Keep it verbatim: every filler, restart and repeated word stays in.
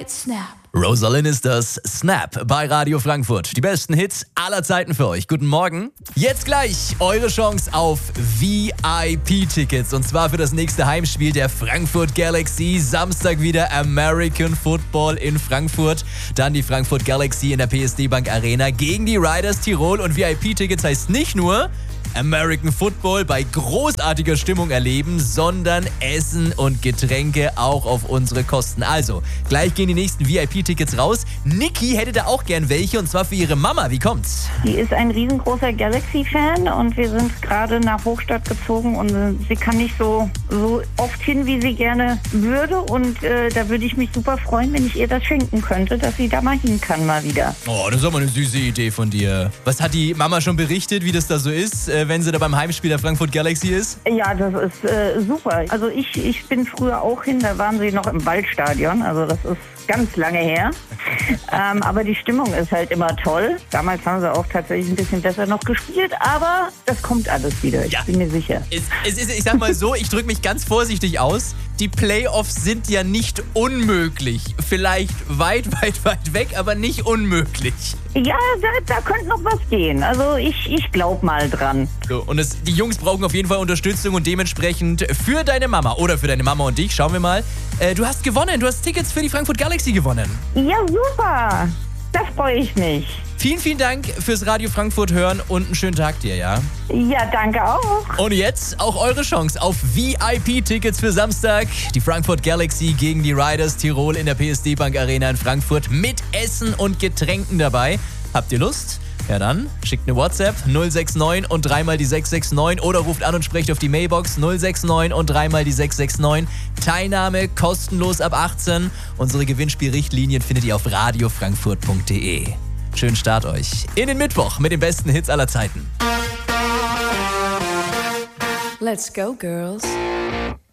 Snap. Rosalind ist das Snap bei Radio Frankfurt. Die besten Hits aller Zeiten für euch. Guten Morgen. Jetzt gleich eure Chance auf V I P-Tickets. Und zwar für das nächste Heimspiel der Frankfurt Galaxy. Samstag wieder American Football in Frankfurt. Dann die Frankfurt Galaxy in der P S D Bank Arena gegen die Riders Tirol. Und V I P-Tickets heißt nicht nur American Football bei großartiger Stimmung erleben, sondern Essen und Getränke auch auf unsere Kosten. Also, gleich gehen die nächsten V I P-Tickets raus. Niki hätte da auch gern welche, und zwar für ihre Mama. Wie kommt's? Die ist ein riesengroßer Galaxy-Fan und wir sind gerade nach Hochstadt gezogen und sie kann nicht so, so oft hin, wie sie gerne würde. Und äh, da würde ich mich super freuen, wenn ich ihr das schenken könnte, dass sie da mal hin kann mal wieder. Oh, das ist aber eine süße Idee von dir. Was hat die Mama schon berichtet, wie das da so ist, äh, wenn sie da beim Heimspiel der Frankfurt Galaxy ist? Ja, das ist äh, super. Also ich, ich bin früher auch hin, da waren sie noch im Waldstadion, also das ist ganz lange her. ähm, aber die Stimmung ist halt immer toll. Damals haben sie auch tatsächlich ein bisschen besser noch gespielt, aber das kommt alles wieder, ich ja. bin mir sicher. Es, es ist, ich sag mal so, ich drücke mich ganz vorsichtig aus. Die Playoffs sind ja nicht unmöglich. Vielleicht weit, weit, weit weg, aber nicht unmöglich. Ja, da, da könnte noch was gehen. Also ich, ich glaube mal dran. So, und es, die Jungs brauchen auf jeden Fall Unterstützung und dementsprechend für deine Mama oder für deine Mama und dich, schauen wir mal. Äh, du hast gewonnen, du hast Tickets für die Frankfurt Galaxy gewonnen. Ja, super. Da freue ich mich. Vielen, vielen Dank fürs Radio Frankfurt hören und einen schönen Tag dir, ja? Ja, danke auch. Und jetzt auch eure Chance auf V I P-Tickets für Samstag. Die Frankfurt Galaxy gegen die Riders Tirol in der P S D Bank Arena in Frankfurt mit Essen und Getränken dabei. Habt ihr Lust? Ja dann, schickt eine WhatsApp null sechs neun und dreimal die sechs sechs neun oder ruft an und sprecht auf die Mailbox null sechs neun und dreimal die sechs sechs neun. Teilnahme kostenlos ab achtzehn. Unsere Gewinnspielrichtlinien findet ihr auf radiofrankfurt punkt de. Schönen Start euch in den Mittwoch mit den besten Hits aller Zeiten. Let's go, girls.